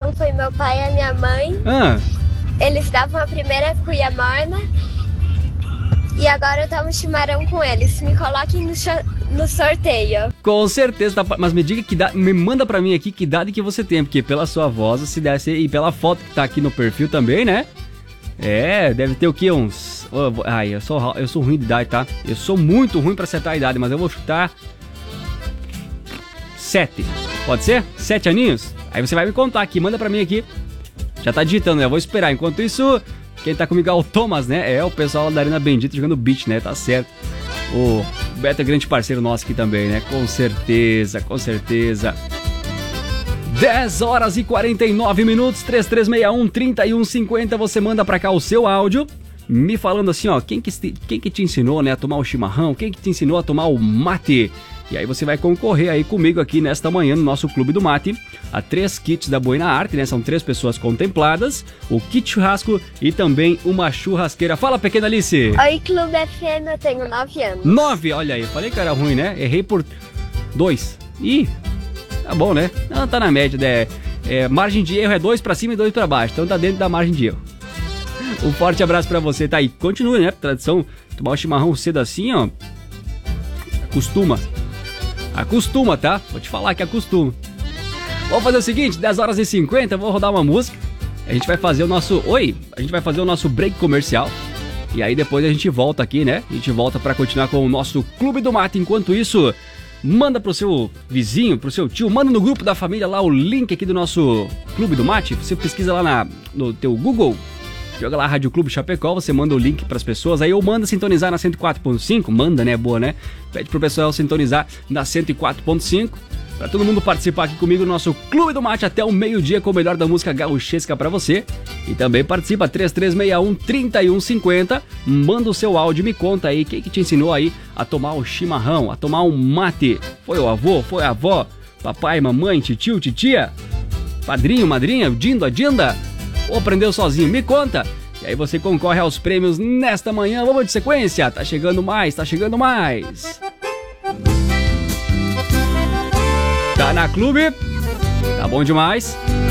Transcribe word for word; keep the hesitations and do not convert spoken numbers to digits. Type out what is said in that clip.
chimarrão foi meu pai e a minha mãe. Ah. Eles davam a primeira cuia morna. E agora eu tomo chimarrão com eles. Me coloquem no, no sorteio. Com certeza, tá, mas me diga que idade, me manda pra mim aqui que idade que você tem, porque pela sua voz, se desse, e pela foto que tá aqui no perfil também, né? É, deve ter o quê? Uns... Oh, ai, eu sou, eu sou ruim de idade, tá? Eu sou muito ruim pra acertar a idade, mas eu vou chutar... Sete. Pode ser? Sete aninhos? Aí você vai me contar aqui, manda pra mim aqui. Já tá digitando, né? Eu vou esperar. Enquanto isso, quem tá comigo é o Thomas, né? É o pessoal da Arena Bendita jogando beat, né? Tá certo. O Beto é grande parceiro nosso aqui também, né? Com certeza, com certeza. dez horas e quarenta e nove minutos, três três seis um, três um cinco zero. Você manda pra cá o seu áudio, me falando assim, ó, quem que, quem que te ensinou, né, a tomar o chimarrão? Quem que te ensinou a tomar o mate? E aí você vai concorrer aí comigo aqui nesta manhã no nosso Clube do Mate a três kits da Buena Arte, né? São três pessoas contempladas, o kit churrasco e também uma churrasqueira. Fala, pequena Alice! Oi, Clube F M, eu tenho nove anos. Nove? Olha aí, falei que era ruim, né? Errei por dois. Ih, tá bom, né? Não, tá na média, né? É, margem de erro é dois pra cima e dois pra baixo, então tá dentro da margem de erro. Um forte abraço pra você, tá aí. Continue, né? Tradição, tomar o chimarrão cedo assim, ó. Acostuma. Acostuma, tá? Vou te falar que acostuma. Vamos fazer o seguinte, dez horas e cinquenta, vou rodar uma música. A gente vai fazer o nosso... Oi! A gente vai fazer o nosso break comercial. E aí depois a gente volta aqui, né? A gente volta pra continuar com o nosso Clube do Mate. Enquanto isso, manda pro seu vizinho, pro seu tio, manda no grupo da família lá o link aqui do nosso Clube do Mate. Você pesquisa lá na, no teu Google, joga lá Rádio Clube Chapecó, você manda o link pras pessoas, aí eu mando sintonizar na cento e quatro ponto cinco, manda, né, boa, né? Pede pro pessoal sintonizar na cento e quatro ponto cinco, pra todo mundo participar aqui comigo no nosso Clube do Mate até o meio-dia com o melhor da música gauchesca pra você. E também participa, três três seis um, três um cinco zero, manda o seu áudio e me conta aí quem que te ensinou aí a tomar o chimarrão, a tomar um mate. Foi o avô, foi a avó, papai, mamãe, titio, titia, padrinho, madrinha, dindo, a dinda? Ou aprendeu sozinho? Me conta! E aí você concorre aos prêmios nesta manhã. Vamos de sequência? Tá chegando mais, tá chegando mais. Tá na Clube? Tá bom demais?